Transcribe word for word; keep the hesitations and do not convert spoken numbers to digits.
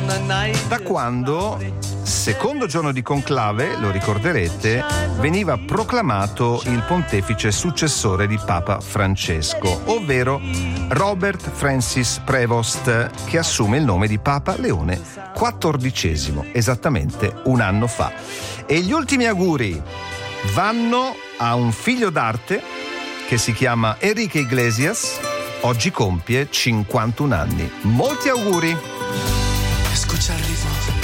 Da quando, secondo giorno di conclave, lo ricorderete, veniva proclamato il pontefice successore di Papa Francesco, ovvero Robert Francis Prevost, che assume il nome di Papa Leone quattordicesimo, esattamente un anno fa. E gli ultimi auguri vanno a un figlio d'arte che si chiama Enrique Iglesias, oggi compie cinquantuno anni. Molti auguri! Escucha el ritmo